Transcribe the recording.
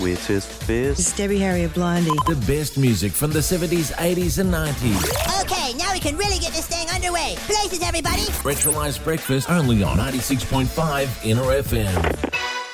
Weirdest Fears. It's Debbie Harry of Blondie. The best music from the 70s, 80s and 90s. Okay, now we can really get this thing underway. Places, everybody. Retrolised Breakfast only on 96.5 Inner FM.